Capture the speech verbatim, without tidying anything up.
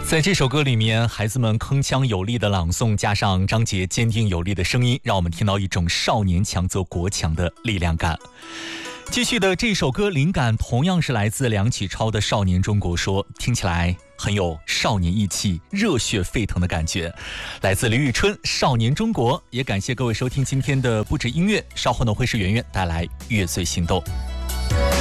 在这首歌里面，孩子们铿锵有力的朗诵，加上张杰坚定有力的声音，让我们听到一种少年强则国强的力量感。继续的这首歌灵感同样是来自梁启超的《少年中国说》，听起来很有少年义气、热血沸腾的感觉。来自李宇春《少年中国》，也感谢各位收听今天的不止音乐，稍后呢会是圆圆带来乐最心动。